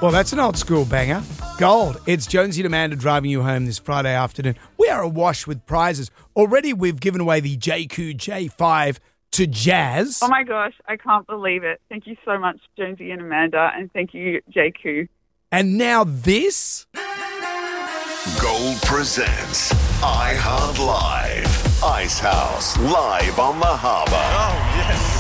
Well, that's an old school banger. Gold. It's Jonesy and Amanda driving you home this Friday afternoon. We are awash with prizes. Already we've given away the JQ J5 to Jazz. Oh, my gosh. I can't believe it. Thank you so much, Jonesy and Amanda, and thank you, JQ. And now this. Gold presents iHeart Live. Ice House, live on the harbour. Oh, yes.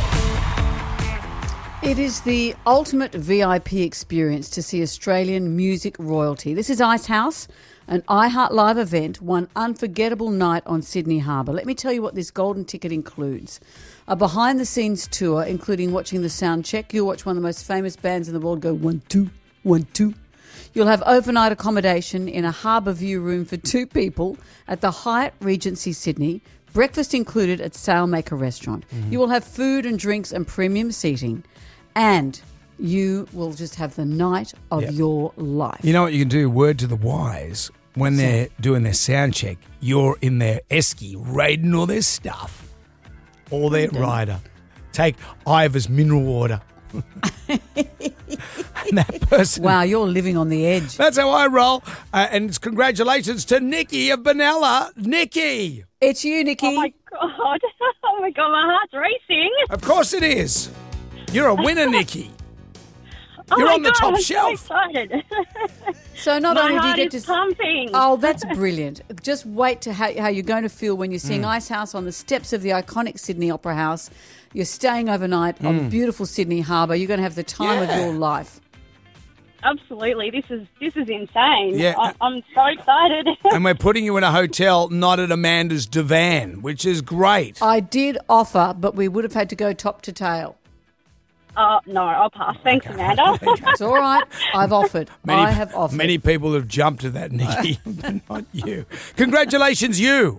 It is the ultimate VIP experience to see Australian music royalty. This is Ice House, an iHeart Live event, one unforgettable night on Sydney Harbour. Let me tell you what this golden ticket includes. A behind-the-scenes tour, including watching the sound check. You'll watch one of the most famous bands in the world go 1, 2, 1, 2. You'll have overnight accommodation in a harbour view room for 2 people at the Hyatt Regency Sydney. Breakfast included at Sailmaker Restaurant. You will have food and drinks and premium seating. And you will just have the night of your life. You know what you can do? Word to the wise. When they're doing their sound check, you're in their esky raiding all their stuff. All their rider. Take Ivor's mineral water. And that person. Wow, you're living on the edge. That's how I roll. And it's congratulations to Nikki of Benalla. Nikki. It's you, Nikki. Oh, my God. Oh, my God, my heart's racing. Of course it is. You're a winner, Nikki. You're my on the God, top I'm shelf. So excited. So not my only do you heart get is to... pumping. Oh, that's brilliant. Just wait to how you're going to feel when you're seeing Ice House on the steps of the iconic Sydney Opera House. You're staying overnight on beautiful Sydney Harbour. You're going to have the time of your life. Absolutely. This is insane. Yeah. I'm so excited. And we're putting you in a hotel, not at Amanda's divan, which is great. I did offer, but we would have had to go top to tail. No, I'll pass. Thanks, Amanda. It's all right. I've offered. I have offered. Many people have jumped at that, Nikki, but not you. Congratulations, you.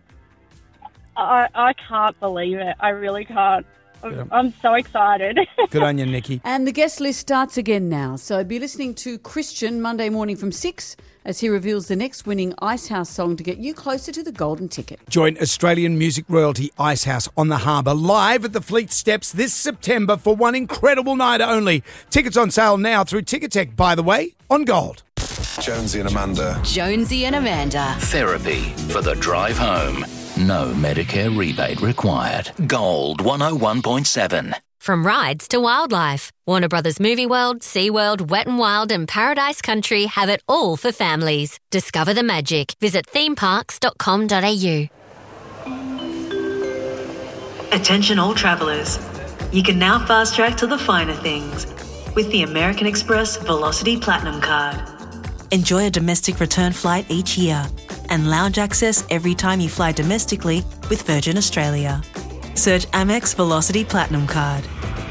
I can't believe it. I really can't. I'm so excited. Good on you, Nikki. And the guest list starts again now. So be listening to Christian Monday morning from 6 as he reveals the next winning Ice House song to get you closer to the golden ticket. Join Australian music royalty Ice House on the Harbour live at the Fleet Steps this September for one incredible night only. Tickets on sale now through Ticketek, by the way, on Gold. Jonesy and Amanda. Jonesy and Amanda. Therapy for the drive home. No Medicare rebate required. Gold 101.7. From rides to wildlife, Warner Brothers Movie World, SeaWorld, Wet n Wild and Paradise Country have it all for families. Discover the magic. Visit themeparks.com.au. Attention all travellers. You can now fast track to the finer things with the American Express Velocity Platinum Card. Enjoy a domestic return flight each year and lounge access every time you fly domestically with Virgin Australia. Search Amex Velocity Platinum Card.